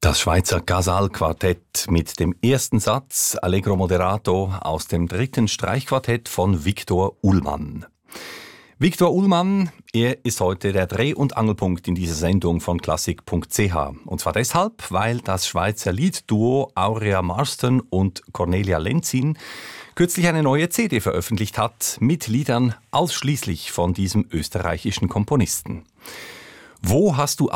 Das Schweizer Casal-Quartett mit dem ersten Satz Allegro Moderato aus dem dritten Streichquartett von Viktor Ullmann. Viktor Ullmann, er ist heute der Dreh- und Angelpunkt in dieser Sendung von Klassik.ch. Und zwar deshalb, weil das Schweizer Liedduo Aurea Marston und Cornelia Lenzin kürzlich eine neue CD veröffentlicht hat mit Liedern ausschließlich von diesem österreichischen Komponisten. Wo hast du